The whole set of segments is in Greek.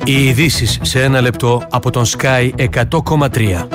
Οι ειδήσεις σε ένα λεπτό από τον Sky 100,3.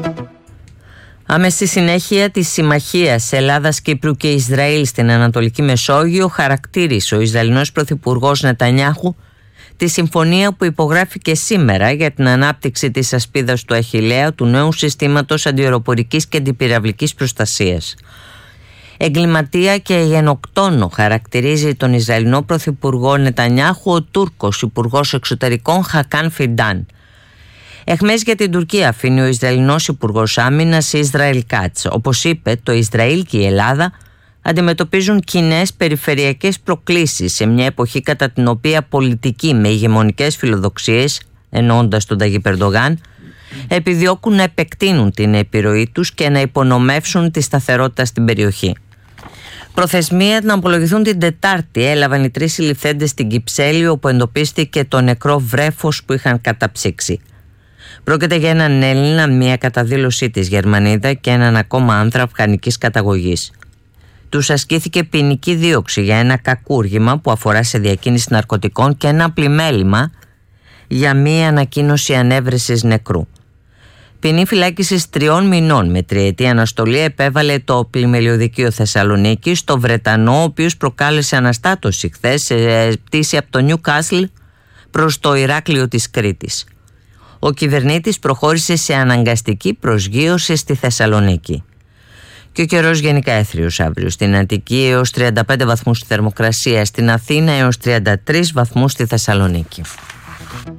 Άμεση συνέχεια της συμμαχίας Ελλάδας, Κύπρου και Ισραήλ στην Ανατολική Μεσόγειο, χαρακτήρισε ο Ισραηλινός Πρωθυπουργός Νετανιάχου τη συμφωνία που υπογράφηκε σήμερα για την ανάπτυξη της ασπίδας του Αχιλλέα, του νέου συστήματος αντιαεροπορικής και αντιπυραυλικής προστασίας. Εγκληματία και γενοκτόνο χαρακτηρίζει τον Ισραηλινό Πρωθυπουργό Νετανιάχου ο Τούρκος Υπουργός Εξωτερικών Χακάν Φιντάν. Εχμές για την Τουρκία αφήνει ο Ισραηλινός Υπουργός Άμυνας Ισραήλ Κάτς. Όπως είπε, το Ισραήλ και η Ελλάδα αντιμετωπίζουν κοινές περιφερειακές προκλήσεις σε μια εποχή κατά την οποία πολιτικοί με ηγεμονικές φιλοδοξίες, εννοώντας τον Ταγιπ Ερντογάν, επιδιώκουν να επεκτείνουν την επιρροή τους και να υπονομεύσουν τη σταθερότητα στην περιοχή. Προθεσμία να απολογηθούν την Τετάρτη έλαβαν οι 3 συλληφθέντες στην Κυψέλη, όπου εντοπίστηκε το νεκρό βρέφος που είχαν καταψύξει. Πρόκειται για έναν Έλληνα, μια καταδήλωσή της Γερμανίδα και έναν ακόμα άνδρα αφγανικής καταγωγής. Τους ασκήθηκε ποινική δίωξη για ένα κακούργημα που αφορά σε διακίνηση ναρκωτικών και ένα πλημέλημα για μία ανακοίνωση ανέβρεσης νεκρού. Ποινή φυλάκισης 3 μηνών με 3ετή αναστολή επέβαλε το Πλημελιωδικείο Θεσσαλονίκης στο Βρετανό, ο οποίος προκάλεσε αναστάτωση χθες σε πτήση από το Νιουκάσλ προς το Ηράκλειο της Κρήτης. Ο κυβερνήτης προχώρησε σε αναγκαστική προσγείωση στη Θεσσαλονίκη. Και ο καιρός γενικά έθριος αύριο. Στην Αττική έως 35 βαθμούς στη θερμοκρασία, στην Αθήνα έως 33 βαθμούς στη Θεσσαλονίκη.